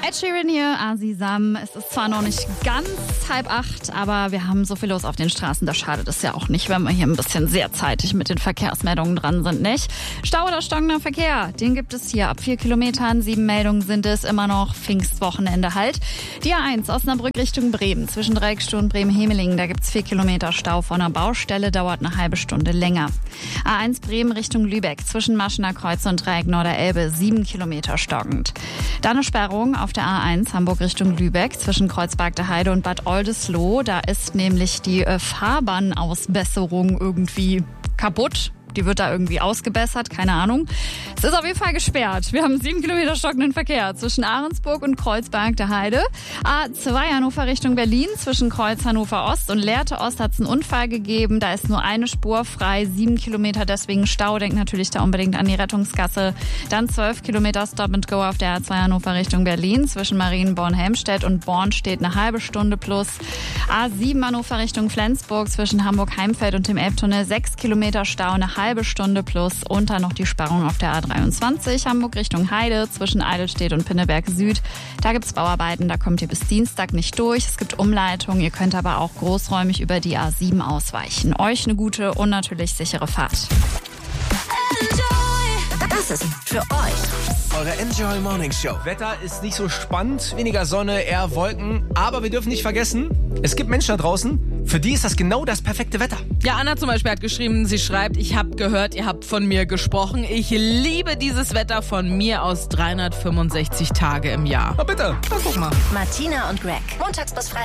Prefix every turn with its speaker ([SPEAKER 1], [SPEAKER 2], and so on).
[SPEAKER 1] Ed Sheeran hier, Asisam. Es ist zwar noch nicht ganz 7:30, aber wir haben so viel los auf den Straßen. Da schadet es ja auch nicht, wenn wir hier ein bisschen sehr zeitig mit den Verkehrsmeldungen dran sind, nicht? Stau oder stockender Verkehr, den gibt es hier ab 4 Kilometern. 7 Meldungen sind es immer noch. Pfingstwochenende halt. Die A1 Osnabrück Richtung Bremen. Zwischen Dreiecksstuhl und Bremen-Hemelingen, da gibt es 4 Kilometer Stau vor einer Baustelle. Dauert eine halbe Stunde länger. A1 Bremen Richtung Lübeck. Zwischen Maschener Kreuz und Dreieck Norderelbe. 7 Kilometer stockend. Dann eine Sperrung auf der A1 Hamburg Richtung Lübeck zwischen Kreuzberg der Heide und Bad Oldesloe. Da ist nämlich die Fahrbahnausbesserung irgendwie kaputt. Die wird da irgendwie ausgebessert, keine Ahnung. Es ist auf jeden Fall gesperrt. Wir haben 7 Kilometer stockenden Verkehr zwischen Ahrensburg und Kreuzberg der Heide. A2 Hannover Richtung Berlin zwischen Kreuz Hannover Ost und Lehrte Ost hat es einen Unfall gegeben. Da ist nur eine Spur frei, 7 Kilometer, deswegen Stau. Denkt natürlich da unbedingt an die Rettungsgasse. Dann 12 Kilometer Stop and Go auf der A2 Hannover Richtung Berlin zwischen Marienborn-Helmstedt und Born steht eine halbe Stunde plus. A7 Hannover Richtung Flensburg zwischen Hamburg-Heimfeld und dem Elbtunnel 6 Kilometer Stau, eine halbe Stunde plus. Und dann noch die Sperrung auf der A23 Hamburg Richtung Heide zwischen Eidelstedt und Pinneberg Süd. Da gibt's Bauarbeiten, da kommt ihr bis Dienstag nicht durch. Es gibt Umleitungen, ihr könnt aber auch großräumig über die A7 ausweichen. Euch eine gute und natürlich sichere Fahrt.
[SPEAKER 2] Das ist für euch
[SPEAKER 3] eure Enjoy Morning Show. Wetter ist nicht so spannend, weniger Sonne, eher Wolken. Aber wir dürfen nicht vergessen, es gibt Menschen da draußen, für die ist das genau das perfekte Wetter.
[SPEAKER 4] Ja, Anna zum Beispiel hat geschrieben, sie schreibt, ich habe gehört, ihr habt von mir gesprochen. Ich liebe dieses Wetter von mir aus 365 Tage im Jahr.
[SPEAKER 3] Na bitte,
[SPEAKER 4] Na, guck mal.
[SPEAKER 2] Martina und Greg. Montags bis Freitags.